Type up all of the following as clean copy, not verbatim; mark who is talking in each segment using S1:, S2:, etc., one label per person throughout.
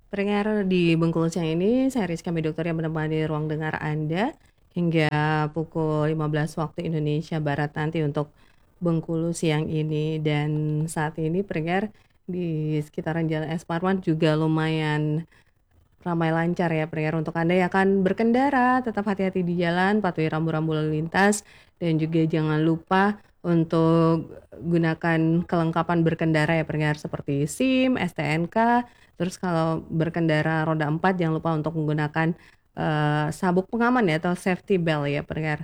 S1: Pendengar di Bengkulu siang ini, saya Rizka Dokter yang menemani ruang dengar Anda hingga pukul 15 waktu Indonesia Barat nanti untuk Bengkulu siang ini. Dan saat ini pendengar di sekitaran Jalan Es Parman juga lumayan ramai lancar ya pendengar. Untuk Anda yang akan berkendara, tetap hati-hati di jalan, patuhi rambu-rambu lalu lintas, dan juga jangan lupa untuk gunakan kelengkapan berkendara ya pendengar seperti SIM, STNK. Terus kalau berkendara roda 4 jangan lupa untuk menggunakan sabuk pengaman ya atau safety belt ya pendengar.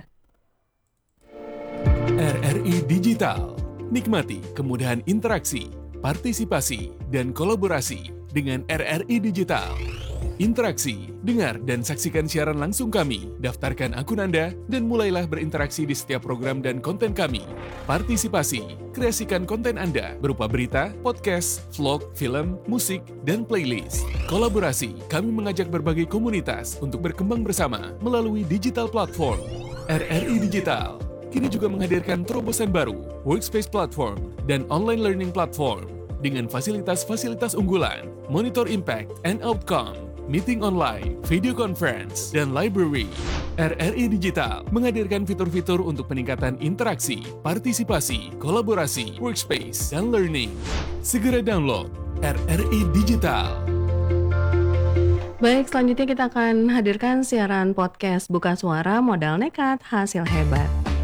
S2: RRI Digital. Nikmati kemudahan interaksi, partisipasi, dan kolaborasi dengan RRI Digital. Interaksi, dengar dan saksikan siaran langsung kami, daftarkan akun Anda, dan mulailah berinteraksi di setiap program dan konten kami. Partisipasi, kreasikan konten Anda berupa berita, podcast, vlog, film, musik, dan playlist. Kolaborasi, kami mengajak berbagai komunitas untuk berkembang bersama melalui digital platform. RRI Digital kini juga menghadirkan terobosan baru, workspace platform, dan online learning platform dengan fasilitas-fasilitas unggulan, monitor impact and outcome, meeting online, video conference, dan library. RRI Digital menghadirkan fitur-fitur untuk peningkatan interaksi, partisipasi, kolaborasi, workspace, dan learning. Segera download RRI Digital.
S1: Baik, selanjutnya kita akan hadirkan siaran podcast Buka Suara Modal Nekat Hasil Hebat.